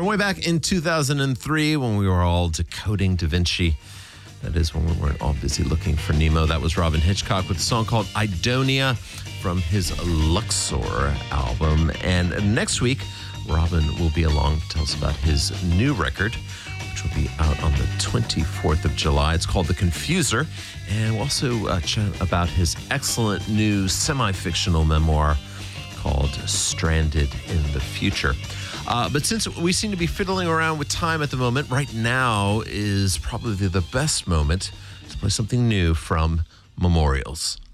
way back in 2003 when we were all decoding Da Vinci. That is when we weren't all busy looking for Nemo. That was Robyn Hitchcock with a song called Idonia from his Luxor album. And next week, Robyn will be along to tell us about his new record, which will be out on the 24th of July. It's called The Confuser. And we'll also chat about his excellent new semi-fictional memoir called Stranded in the Future. But since we seem to be fiddling around with time at the moment, right now is probably the best moment to play something new from Memorials.